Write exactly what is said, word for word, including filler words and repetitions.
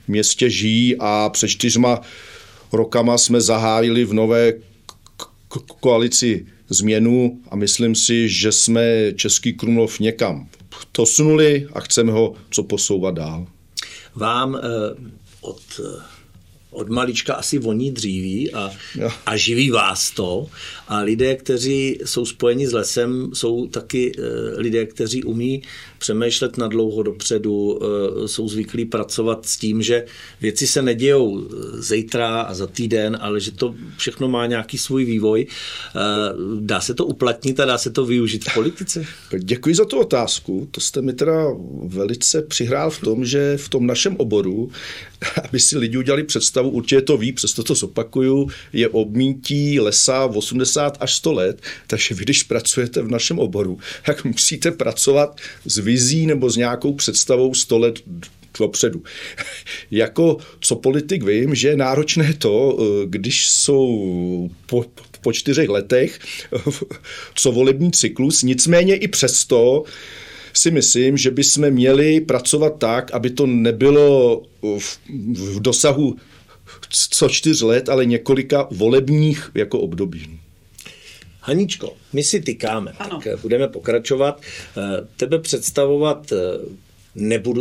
městě žijí a před čtyřma rokama jsme zahájili v nové k- koalici změnu a myslím si, že jsme Český Krumlov někam posunuli a chceme ho co posouvat dál. Vám eh, od... od malička asi voní dříví a, a živí vás to. A lidé, kteří jsou spojeni s lesem, jsou taky e, lidé, kteří umí přemýšlet na dlouho dopředu, e, jsou zvyklí pracovat s tím, že věci se nedějou zítra a za týden, ale že to všechno má nějaký svůj vývoj. E, dá se to uplatnit a dá se to využít v politice? Děkuji za tu otázku. To jste mi teda velice přihrál v tom, že v tom našem oboru, aby si lidi udělali představu, určitě to ví, přesto to zopakuju, je obmítí lesa v osmdesát až sto let, takže vy, když pracujete v našem oboru, tak musíte pracovat s vizí nebo s nějakou představou sto let dopředu. Jako co politik vím, že je náročné to, když jsou po, po čtyřech letech co volební cyklus, nicméně i přesto si myslím, že bychom měli pracovat tak, aby to nebylo v, v dosahu co čtyř let, ale několika volebních jako období. Haničko, my si tykáme, ano. Tak budeme pokračovat. Tebe představovat nebudu